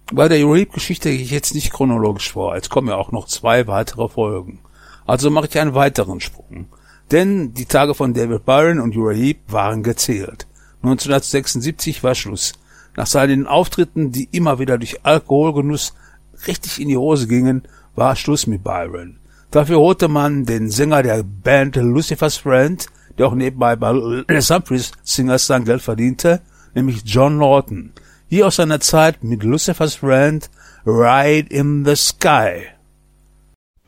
Bei der Uribe-Geschichte gehe ich jetzt nicht chronologisch vor, jetzt kommen ja auch noch 2 weitere Folgen. Also mache ich einen weiteren Sprung. Denn die Tage von David Byron und Uribe waren gezählt. 1976 war Schluss. Nach seinen Auftritten, die immer wieder durch Alkoholgenuss richtig in die Hose gingen, war Schluss mit Byron. Dafür holte man den Sänger der Band Lucifer's Friend, der auch nebenbei bei Les Humphreys Singers sein Geld verdiente, nämlich John Lawton. Hier aus seiner Zeit mit Lucifer's Friend Ride in the Sky.